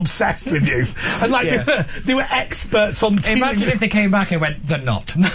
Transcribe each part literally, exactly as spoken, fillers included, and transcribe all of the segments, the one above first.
obsessed with you, and like Yeah. they, were, they were experts on. Imagine if they came back and went, they're not. what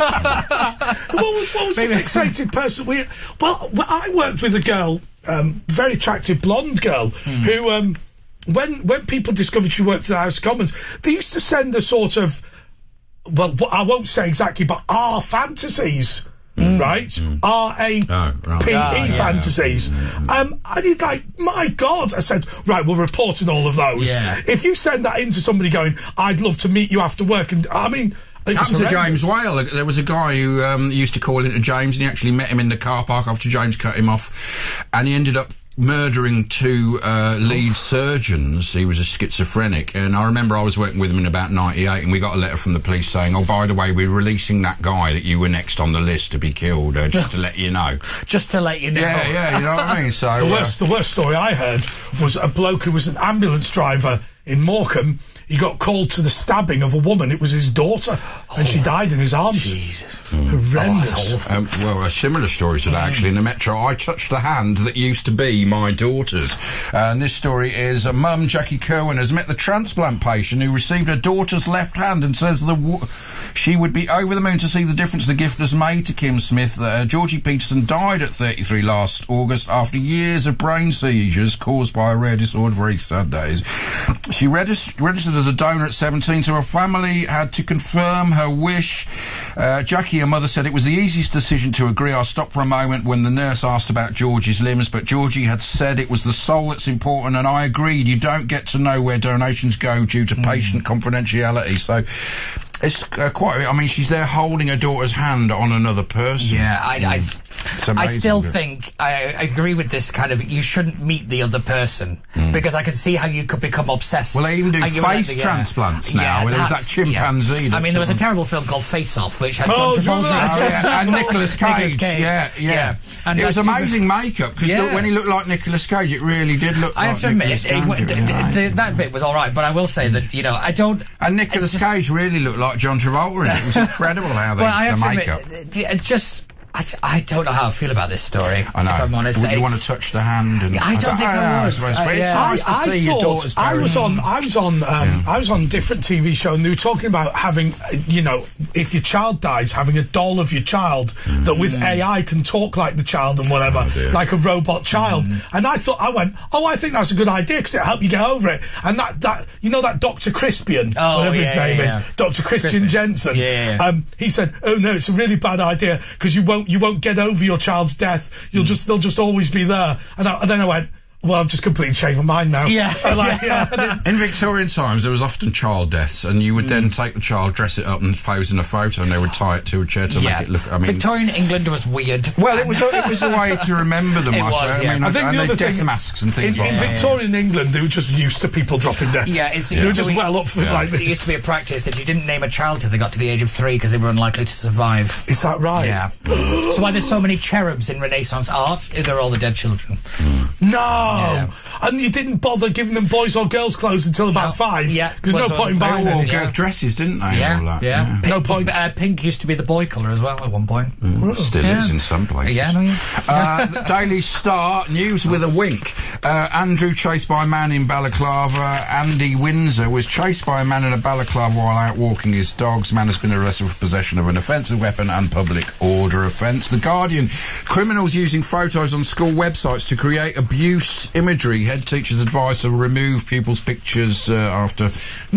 was, what was the fixated person? We, well, well, I worked with a girl, um, very attractive blonde girl, Hmm. who, um, when when people discovered she worked at the House of Commons, they used to send a sort of, well, wh- I won't say exactly, but our fantasies. Mm. Right? Mm. R A P E oh, right. oh, yeah. fantasies. Mm. Um, and he's like, my God. I said, right, we're reporting all of those. Yeah. If you send that into somebody going, I'd love to meet you after work, and I mean... It happened to James Whale. There was a guy who um, used to call into James, and he actually met him in the car park after James cut him off, and he ended up murdering two uh, lead surgeons. He was a schizophrenic, and I remember I was working with him in about ninety-eight, and we got a letter from the police saying, oh, by the way, we're releasing that guy that you were next on the list to be killed, uh, just to let you know. Just to let you know. Yeah, yeah, you know what I mean? So the worst, uh, the worst story I heard was a bloke who was an ambulance driver in Morecambe. He got called to the stabbing of a woman. It was his daughter, and oh, she died in his arms. Jesus. Mm. Horrendous. Oh, um, well, a similar story to that, mm. actually, in the Metro. I touched the hand that used to be my daughter's. Uh, and this story is a mum, Jackie Kerwin, has met the transplant patient who received her daughter's left hand and says the w she would be over the moon to see the difference the gift has made to Kim Smith. Uh, Georgie Peterson died at thirty-three last August after years of brain seizures caused by a rare disorder. Very sad days. She regist registered as a donor at seventeen, so her family had to confirm her wish. Uh, Jackie, her mother, said it was the easiest decision to agree. I stopped for a moment when the nurse asked about Georgie's limbs, but Georgie had said it was the soul that's important, and I agreed. You don't get to know where donations go due to mm. patient confidentiality. So it's uh, quite... I mean, she's there holding her daughter's hand on another person. Yeah, I... I Amazing, I still think I agree with this kind of you shouldn't meet the other person mm. because I can see how you could become obsessed. Well, they even do face the, transplants yeah. now. Yeah, there was that chimpanzee. Yeah. That I mean, there was a terrible film called Face Off, which had oh, John Travolta oh, yeah. and Nicolas Cage. Nicolas Cage. Yeah, yeah. yeah. And it was amazing makeup because yeah. when he looked like Nicolas Cage, it really did look. I like have to admit, Nicolas it, Cage, it, right. it, that bit was all right, but I will say that you know I don't. And Nicolas just, Cage really looked like John Travolta in it. It was incredible how they well, I the have makeup. To admit, it just. I, I don't know how I feel about this story. I know. If I'm honest, would you want to touch the hand? And I don't I think I, I would. Suppose, uh, but yeah. it's nice to I, see I your daughter's I parents. was on. I was on. Um, yeah. I was on a different T V show, and they were talking about having, you know, if your child dies, having a doll of your child mm. that with A I can talk like the child and whatever, oh, like a robot child. Mm. And I thought, I went, oh, I think that's a good idea because it'll help you get over it. And that, that, you know, that Doctor Crispian, oh, whatever yeah, his name yeah, is, yeah. Doctor Christian Crispian. Jensen. Yeah, yeah. Um, he said, oh no, it's a really bad idea because you won't, you won't get over your child's death. You'll mm. just, they'll just always be there. And, I, and then I went, well, I've just completely changed my mind now. Yeah. like, yeah. In Victorian times, there was often child deaths, and you would mm. then take the child, dress it up, and pose in a photo, and they would tie it to a chair to yeah. make it look. I mean, Victorian England was weird. Well, it was. A, it was a way to remember them. It I was, suppose. yeah. I mean, I think and the other death thing, masks and things in, like in that. Victorian England, they were just used to people dropping dead. Yeah, it's, they yeah. were just we, well up for yeah. like this. It used to be a practice that you didn't name a child till they got to the age of three because they were unlikely to survive. Is that right? Yeah. So why there's so many cherubs in Renaissance art? They're all the dead children. No. Yeah. And you didn't bother giving them boys or girls clothes until about no. five. Yeah. There's no point in buying them. They all wore any. yeah. dresses, didn't they? Yeah. And all that. Yeah. yeah. Pink, No point. Uh, pink used to be the boy colour as well at one point. Mm. Still yeah. is in some places. Yeah, no, yeah. uh, the Daily Star, news with a wink. Uh, Andrew chased by a man in Balaclava. Andy Windsor was chased by a man in a balaclava while out walking his dogs. Man has been arrested for possession of an offensive weapon and public order offence. The Guardian, criminals using photos on school websites to create abuse imagery. Head teachers advise to remove people's pictures uh, after...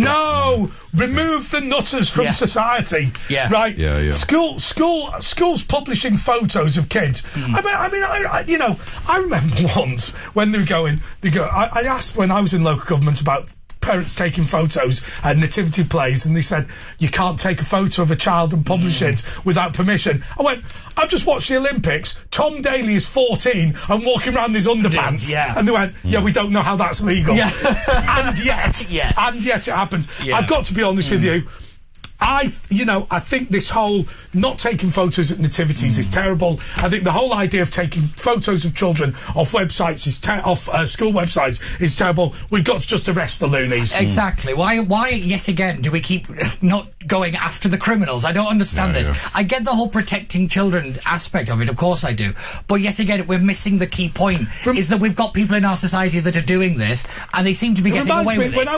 No! Remove the nutters from yes. society. Yeah. Right? Yeah, yeah. School, school, schools publishing photos of kids. Mm. I mean, I mean, I, I, you know, I remember once when they were going, they go, I, I asked when I was in local government about parents taking photos at nativity plays, and they said, you can't take a photo of a child and publish mm. it without permission. I went, I've just watched the Olympics. Tom Daley is fourteen and walking around in his underpants. Yeah. And they went, yeah, mm. we don't know how that's legal. Yeah. And yet, yes. and yet it happens. Yeah. I've got to be honest mm. with you. I, you know, I think this whole not taking photos at nativities mm. is terrible. I think the whole idea of taking photos of children off websites is ter- off uh, school websites is terrible. We've got to just arrest the loonies. Exactly. Mm. Why? Why yet again do we keep not going after the criminals? I don't understand yeah, this. Yeah. I get the whole protecting children aspect of it. Of course, I do. But yet again, we're missing the key point: From, is that we've got people in our society that are doing this, and they seem to be getting away me, with it. When I